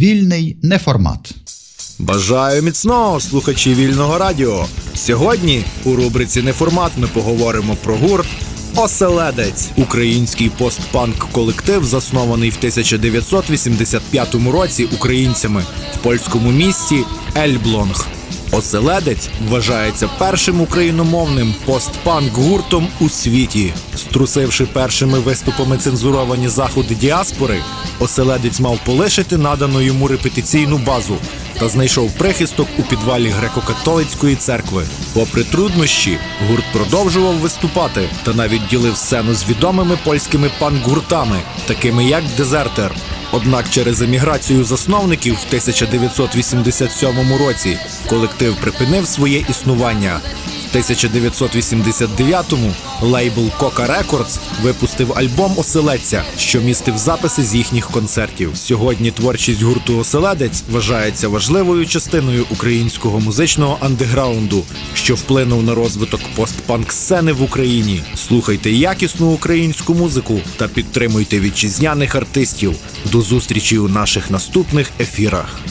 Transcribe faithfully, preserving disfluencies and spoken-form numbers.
Вільний неформат. Бажаю міцного, слухачі Вільного радіо. Сьогодні у рубриці «Неформат» ми поговоримо про гурт «Оселедець». Український постпанк-колектив, заснований в тисяча дев'ятсот вісімдесят п'ятому році українцями в польському місті Ельблонг. «Оселедець» вважається першим україномовним постпанк-гуртом у світі. Струсивши першими виступами цензуровані заходи діаспори, «Оселедець» мав полишити надану йому репетиційну базу та знайшов прихисток у підвалі греко-католицької церкви. Попри труднощі, гурт продовжував виступати та навіть ділив сцену з відомими польськими панк-гуртами, такими як «Дезертер». Однак через еміграцію засновників в тисяча дев'ятсот вісімдесят сьомому році колектив припинив своє існування. В тисяча дев'ятсот вісімдесят дев'ятому лейбл Кока Рекордс випустив альбом «Оселедця», що містив записи з їхніх концертів. Сьогодні творчість гурту «Оселедець» вважається важливою частиною українського музичного андеграунду, що вплинув на розвиток постпанк-сцени в Україні. Слухайте якісну українську музику та підтримуйте вітчизняних артистів. До зустрічі у наших наступних ефірах.